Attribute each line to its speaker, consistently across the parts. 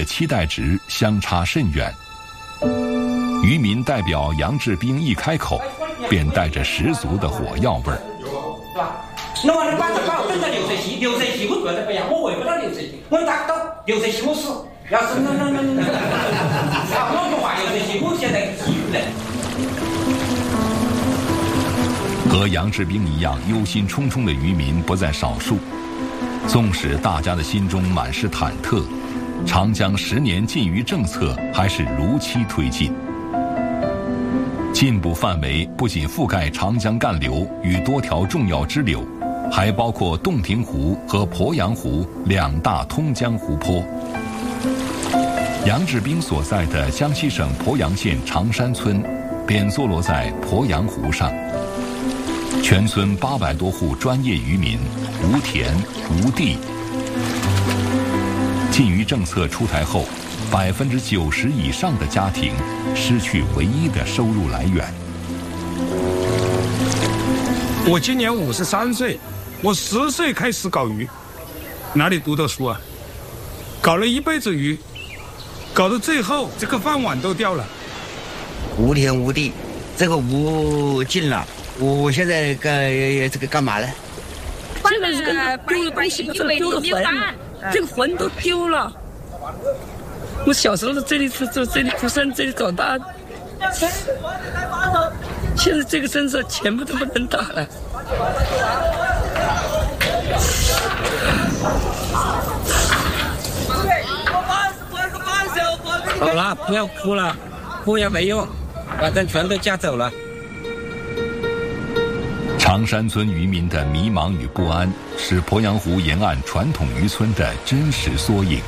Speaker 1: 的期待值相差甚远。渔民代表杨志兵一开口，便带着十足的火药味儿。
Speaker 2: 是吧？那我把等到流水席，流水席我做的不一样，我喂不到流水席，我达到流水席我死，要是我不话流水席，我现在记不得。
Speaker 1: 和杨志兵一样忧心忡忡的渔民不在少数，纵使大家的心中满是忐忑，长江10年禁渔政策还是如期推进。禁捕范围不仅覆盖长江干流与多条重要支流，还包括洞庭湖和鄱阳湖2大通江湖泊。杨志兵所在的江西省鄱阳县长山村，便坐落在鄱阳湖上。全村800多户专业渔民无田无地。禁渔政策出台后，90%以上的家庭失去唯一的收入来源。
Speaker 3: 我今年53岁，我10岁开始搞鱼，哪里读的书啊？搞了一辈子鱼，搞到最后这个饭碗都掉了。
Speaker 4: 无田无地，这个无尽了。我现在干嘛呢？
Speaker 5: 这个是丢了东西，不是丢了坟，这个坟都丢了。我小时候在这里出生，这里长大，现在这个政策全部都不能打了。好了，不要哭了，哭也没用，反正全都嫁走了。
Speaker 1: 长山村渔民的迷茫与不安，是鄱阳湖沿岸传统渔村的真实缩影。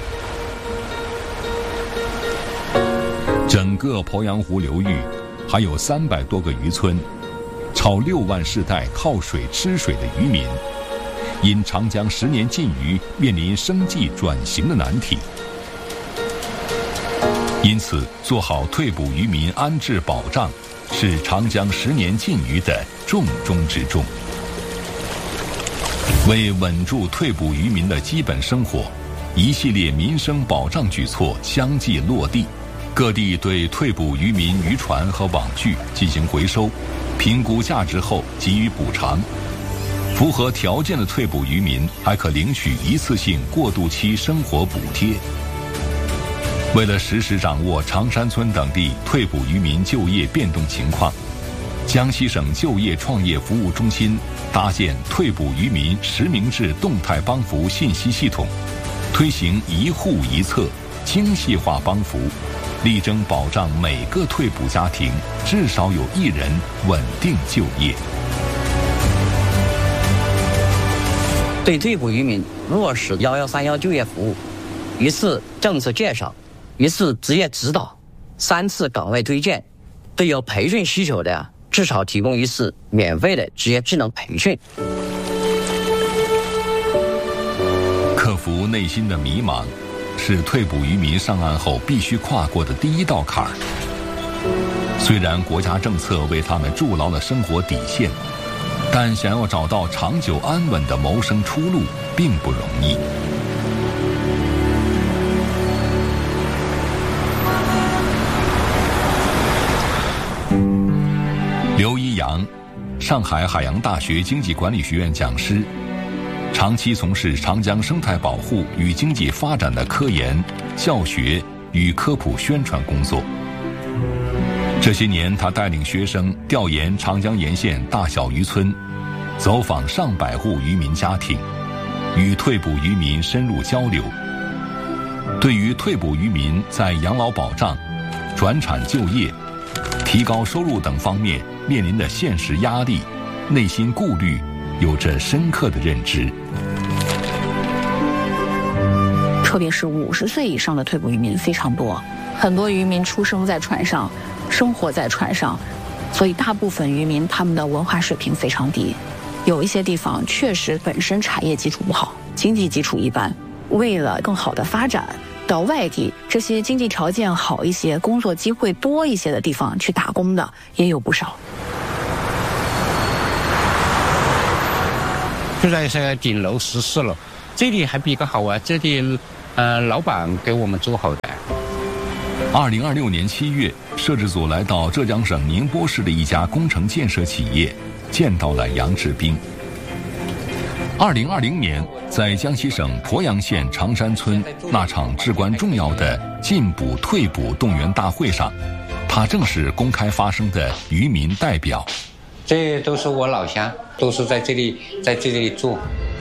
Speaker 1: 整个鄱阳湖流域还有300多个渔村，超6万世代靠水吃水的渔民，因长江10年禁渔面临生计转型的难题。因此，做好退捕渔民安置保障，是长江10年禁渔的重中之重。为稳住退捕渔民的基本生活，一系列民生保障举措相继落地。各地对退捕渔民渔船和网具进行回收，评估价值后给予补偿。符合条件的退捕渔民还可领取一次性过渡期生活补贴。为了实时掌握长山村等地退捕渔民就业变动情况，江西省就业创业服务中心搭建退捕渔民实名制动态帮扶信息系统，推行一户一策，精细化帮扶，力争保障每个退捕家庭至少有1人稳定就业。
Speaker 6: 对退捕渔民落实1131就业服务，1次政策介绍，1次职业指导，3次岗位推荐，对有培训需求的至少提供1次免费的职业技能培训。
Speaker 1: 克服内心的迷茫，是退捕渔民上岸后必须跨过的第一道坎儿。虽然国家政策为他们筑牢了生活底线，但想要找到长久安稳的谋生出路并不容易。刘一阳，上海海洋大学经济管理学院讲师，长期从事长江生态保护与经济发展的科研、教学与科普宣传工作。这些年，他带领学生调研长江沿线大小渔村，走访上百户渔民家庭，与退捕渔民深入交流。对于退捕渔民在养老保障、转产就业、提高收入等方面面临的现实压力、内心顾虑，有着深刻的认知。
Speaker 7: 特别是50岁以上的退捕渔民非常多，很多渔民出生在船上，生活在船上，所以大部分渔民他们的文化水平非常低。有一些地方确实本身产业基础不好，经济基础一般，为了更好的发展，到外地这些经济条件好一些、工作机会多一些的地方去打工的也有不少。
Speaker 8: 现在是顶楼14楼，这里还比较好啊，这里老板给我们做好的。
Speaker 1: 2026年7月，摄制组来到浙江省宁波市的一家工程建设企业，见到了杨志兵。2020年，在江西省鄱阳县长山村那场至关重要的进补退补动员大会上，他正是公开发声的渔民代表。
Speaker 8: 这都是我老乡，都是在这里做。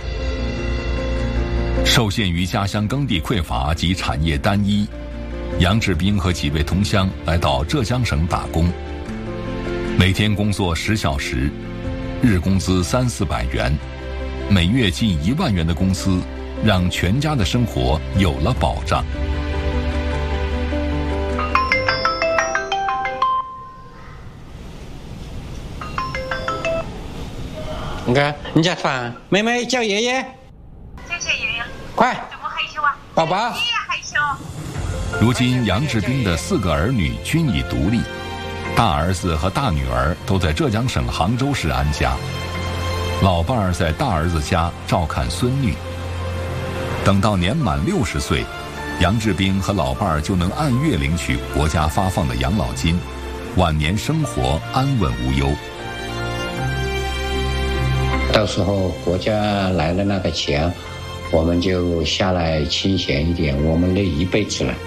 Speaker 1: 受限于家乡耕地匮乏及产业单一，杨志兵和几位同乡来到浙江省打工，每天工作10小时，日工资300-400元，每月近1万元的工资，让全家的生活有了保障。
Speaker 8: 你看，你家饭，妹妹叫爷爷。
Speaker 9: 谢谢爷爷。
Speaker 8: 快，
Speaker 9: 怎么害羞啊？
Speaker 8: 宝宝。
Speaker 9: 爷爷害羞。
Speaker 1: 如今，杨志兵的4个儿女均已独立，大儿子和大女儿都在浙江省杭州市安家，老伴儿在大儿子家照看孙女。等到年满60岁，杨志兵和老伴儿就能按月领取国家发放的养老金，晚年生活安稳无忧。
Speaker 8: 到时候国家来的那个钱，我们就下来清闲一点，我们累一辈子了。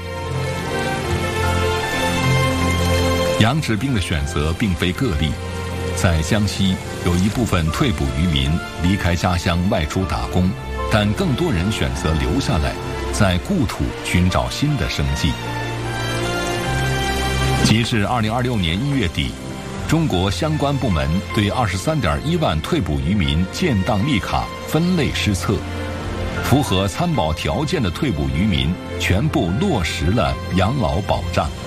Speaker 1: 杨志兵的选择并非个例，在江西有一部分退捕渔民离开家乡外出打工，但更多人选择留下来，在故土寻找新的生计。截至2026年1月底，中国相关部门对23.1万退捕渔民建档立卡分类施测，符合参保条件的退捕渔民全部落实了养老保障。